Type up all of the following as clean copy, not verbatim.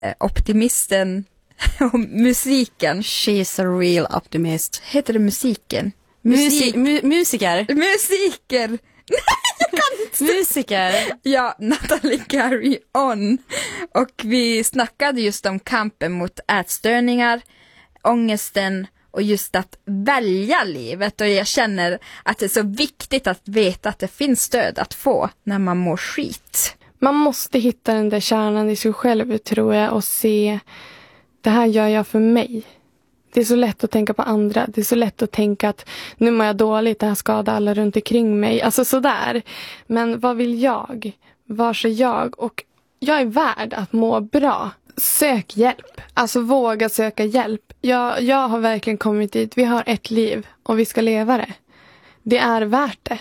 optimisten och musiken. She's a real optimist. Heter det musiken? Musiker. Musiker! Musiker. Ja, Natalie Carey On. Och vi snackade just om kampen mot ätstörningar, ångesten och just att välja livet. Och jag känner att det är så viktigt att veta att det finns stöd att få när man mår skit. Man måste hitta den där kärnan i sig själv, tror jag, och se det här gör jag för mig. Det är så lätt att tänka på andra. Det är så lätt att tänka att nu mår jag dåligt, det här skadar alla runt omkring mig. Alltså sådär. Men vad vill jag? Vars är jag? Och jag är värd att må bra. Sök hjälp. Alltså våga söka hjälp. Jag har verkligen kommit dit. Vi har ett liv och vi ska leva det. Det är värt det.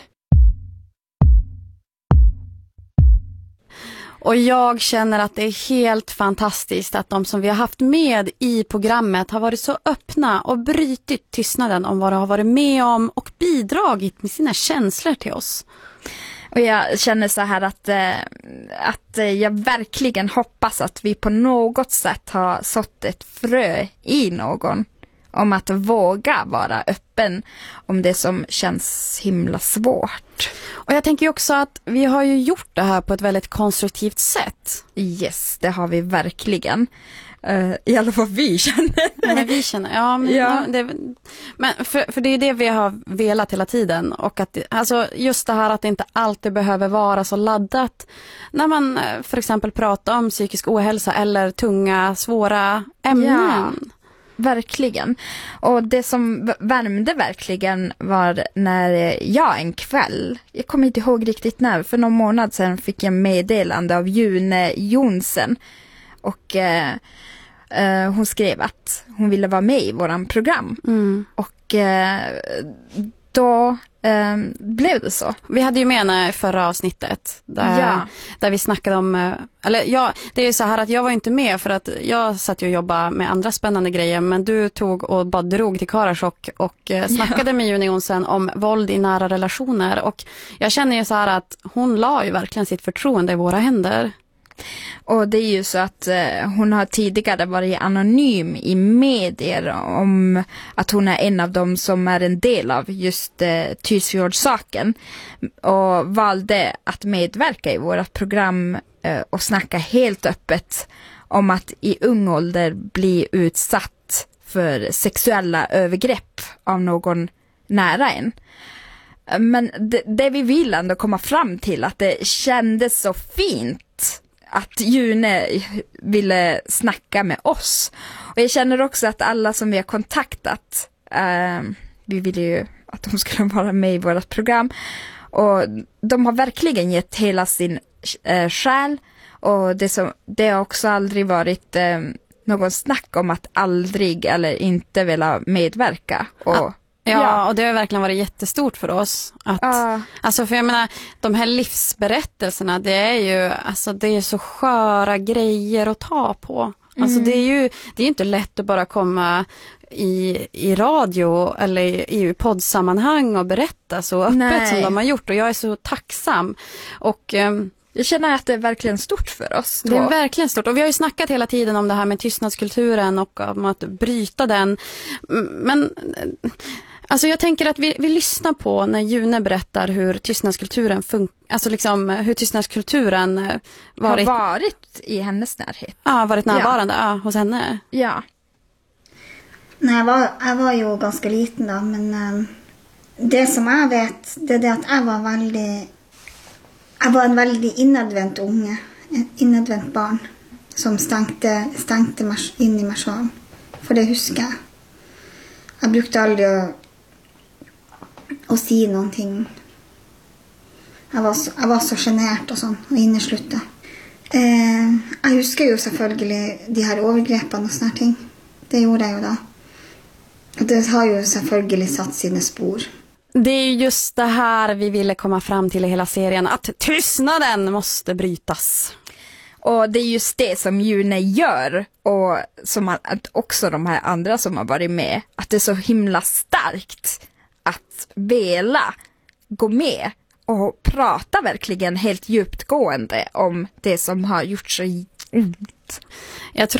Och jag känner att det är helt fantastiskt att de som vi har haft med i programmet har varit så öppna och brytit tystnaden om vad de har varit med om och bidragit med sina känslor till oss. Och jag känner så här att jag verkligen hoppas att vi på något sätt har sått ett frö i någon om att våga vara öppen om det som känns himla svårt. Och jag tänker också att vi har ju gjort det här på ett väldigt konstruktivt sätt. Yes, det har vi verkligen. I alla fall vi känner. Men vi känner, ja. Men, ja. Men för det är det vi har velat hela tiden. Och att, alltså just det här att det inte alltid behöver vara så laddat. När man för exempel pratar om psykisk ohälsa eller tunga, svåra ämnen. Ja. Verkligen. Och det som värmde verkligen var när jag en kväll, jag kommer inte ihåg riktigt när, för någon månad sedan fick jag meddelande av June Jonsen. Och hon skrev att hon ville vara med i våran program. Mm. Och då blev det så. Vi hade ju med henne i förra avsnittet där vi snackade om, det är ju så här att jag var inte med för att jag satt ju och jobbade med andra spännande grejer, men du tog och bara drog till Karasjok och snackade med June Jonsen om våld i nära relationer, och jag känner ju så här att hon la ju verkligen sitt förtroende i våra händer. Och det är ju så att hon har tidigare varit anonym i medier om att hon är en av dem som är en del av just Tysfjordssaken, och valde att medverka i vårt program och snacka helt öppet om att i ung ålder bli utsatt för sexuella övergrepp av någon nära en. Men det vi vill ändå komma fram till, att det kändes så fint att June ville snacka med oss. Och jag känner också att alla som vi har kontaktat, vi ville ju att de skulle vara med i vårt program. Och de har verkligen gett hela sin själ. Och det har också aldrig varit någon snack om att aldrig eller inte vilja medverka. Och ja, och det har verkligen varit jättestort för oss. Alltså för jag menar, de här livsberättelserna, det är ju, alltså det är så sköra grejer att ta på. Alltså det är inte lätt att bara komma i radio eller i poddsammanhang och berätta så öppet som de har gjort. Och jag är så tacksam. Och jag känner att det är verkligen stort för oss. Det är verkligen stort. Och vi har ju snackat hela tiden om det här med tystnadskulturen och om att bryta den. Men alltså jag tänker att vi lyssnar på när June berättar hur tystnadskulturen alltså liksom hur tystnadskulturen har varit i hennes närhet. Ja, varit närvarande hos henne. Ja. Nej, jag var ju ganska liten då, men det som jag vet, det är det att jag var en väldigt inadvänt unge, ett inadvänt barn som stänkte in i mig själv. För det huskar jag. Jag brukade aldrig att säga någonting. Jag var så generad och sånt och innesluttet. Jag huskar ju selvfølgelig de här övergreppen och såna ting. Det gjorde jag ju då. Och det har ju selvfølgelig satt sina spår. Det är just det här vi ville komma fram till i hela serien, att tystnaden måste brytas. Och det är just det som June gör, och som också de här andra som har varit med, att det är så himla starkt att vilja gå med och prata verkligen helt djupgående om det som har gjort så ont. Jag tror